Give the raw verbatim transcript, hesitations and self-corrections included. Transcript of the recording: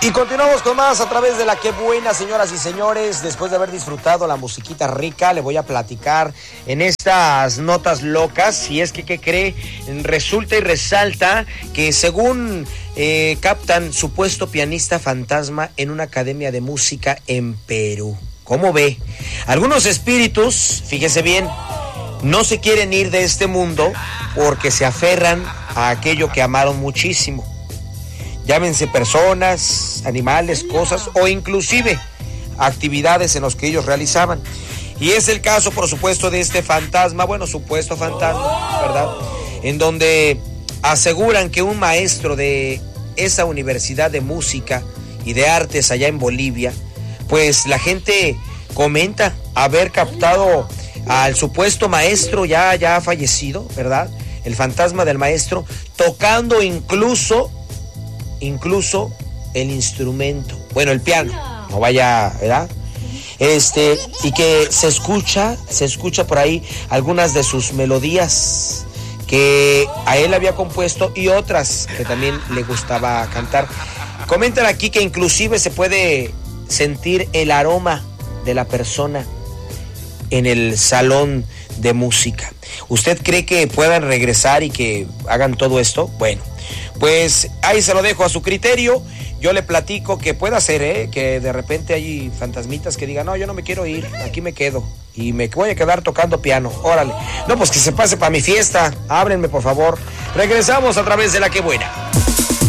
Y continuamos con más a través de la que buena, señoras y señores. Después de haber disfrutado la musiquita rica, le voy a platicar en estas notas locas. Y es que, ¿qué cree? Resulta y resalta que según eh, captan supuesto pianista fantasma en una academia de música en Perú. ¿Cómo ve? Algunos espíritus, fíjese bien, no se quieren ir de este mundo porque se aferran a aquello que amaron muchísimo. Llámense personas, animales, cosas o inclusive actividades en las que ellos realizaban. Y es el caso, por supuesto, de este fantasma, bueno, supuesto fantasma, ¿verdad? En donde aseguran que un maestro de esa universidad de música y de artes allá en Bolivia, pues la gente comenta haber captado al supuesto maestro ya, ya fallecido, ¿verdad? El fantasma del maestro tocando incluso... incluso el instrumento, bueno, el piano, no vaya, ¿verdad? Este, y que se escucha, se escucha por ahí algunas de sus melodías que a él había compuesto y otras que también le gustaba cantar. Comentan aquí que inclusive se puede sentir el aroma de la persona en el salón de música. ¿Usted cree que puedan regresar y que hagan todo esto? Bueno, pues ahí se lo dejo a su criterio. Yo le platico que pueda ser, ¿eh? Que de repente hay fantasmitas que digan, no, yo no me quiero ir, aquí me quedo y me voy a quedar tocando piano, órale. No, pues que se pase para mi fiesta, ábrenme por favor. Regresamos a través de La Que Buena.